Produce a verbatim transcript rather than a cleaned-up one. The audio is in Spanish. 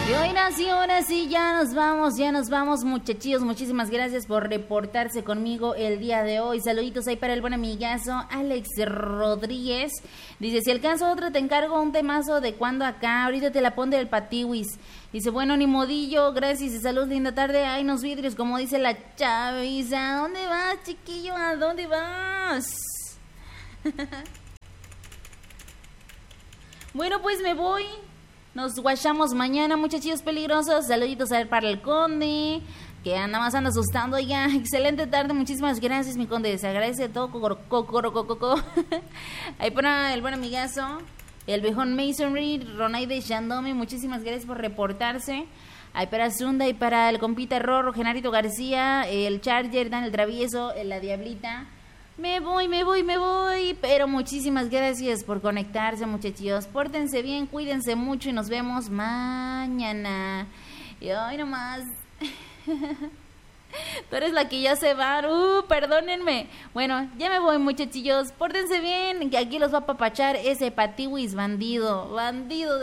Y ahora sí, ahora sí, ya nos vamos, ya nos vamos, muchachillos. Muchísimas gracias por reportarse conmigo el día de hoy. Saluditos ahí para el buen amigazo Alex Rodríguez. Dice, si alcanzo otra te encargo un temazo de cuando acá, ahorita te la pone del patiwis. Dice, bueno, ni modillo, gracias y salud, linda tarde. Ay, nos vidrios, como dice la chaviza. ¿A dónde vas, chiquillo? ¿A dónde vas? Bueno, pues me voy. Nos guachamos mañana, muchachillos peligrosos. Saluditos a ver para el conde, que anda más anda asustando ya. Excelente tarde, muchísimas gracias, mi conde. Se agradece todo. Cocorocococo. Ahí para el buen amigazo, el viejón Masonry, Ronaide Shandome, muchísimas gracias por reportarse. Ahí para Zunda y para el compita Rorro, Genarito García, el Charger, Dan el Travieso, la Diablita. Me voy, me voy, me voy, pero muchísimas gracias por conectarse, muchachos. Pórtense bien, cuídense mucho y nos vemos mañana. Y hoy nomás. Tú eres la que ya se va. Uh, perdónenme. Bueno, ya me voy, muchachillos. Pórtense bien, que aquí los va a papachar ese patiwis bandido. Bandido de